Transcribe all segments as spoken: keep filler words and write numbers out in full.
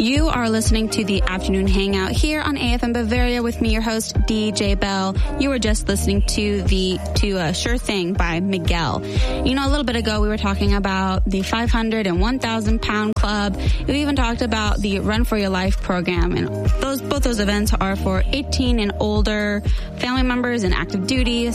You are listening to the Afternoon Hangout here on A F M Bavaria with me, your host, D J Bell. You were just listening to the to uh, Sure Thing by Miguel. You know, a little bit ago, we were talking about the five hundred and one thousand pound club. We even talked about the Run for Your Life program. And those both those events are for eighteen and older family members and active duty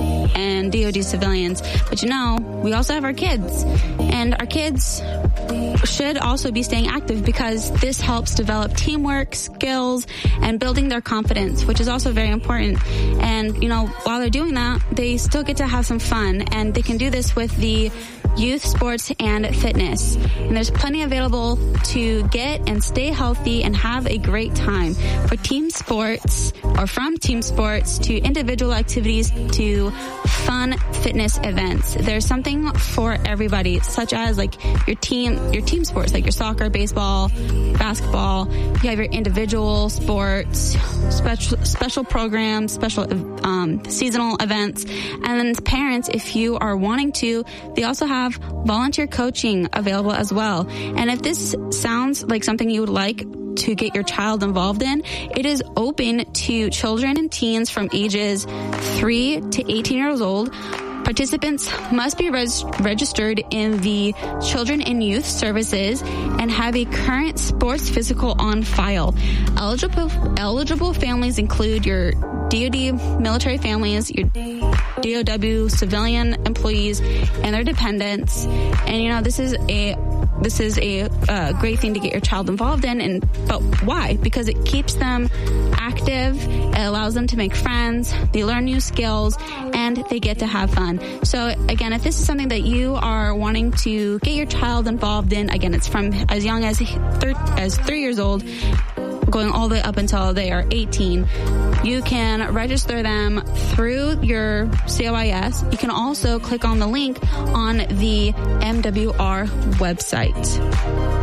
and D O D civilians. But you know, we also have our kids. And our kids should also be staying active because this helps develop teamwork, skills, and building their confidence, which is also very important. And, you know, while they're doing that, they still get to have some fun, and they can do this with the youth sports and fitness. And there's plenty available to get and stay healthy and have a great time. For team sports, or from team sports to individual activities to fun fitness events. There's something for everybody, such as like your team, your team sports, like your soccer, baseball, basketball. You have your individual sports, special, special programs, special, um, seasonal events. And then parents, if you are wanting to, they also have volunteer coaching available as well. And if this sounds like something you would like to get your child involved in, it is open to children and teens from ages three to eighteen years old. Participants must be res- registered in the Children and Youth Services and have a current sports physical on file. Eligible eligible families include your D O D military families, your D O W civilian employees, and their dependents. And you know, this is a This is a uh, great thing to get your child involved in, and but why? Because it keeps them active, it allows them to make friends, they learn new skills, and they get to have fun. So again, if this is something that you are wanting to get your child involved in, again, it's from as young as thir- as three years old, going all the way up until they are eighteen. You can register them through your C O I S. You can also click on the link on the M W R website.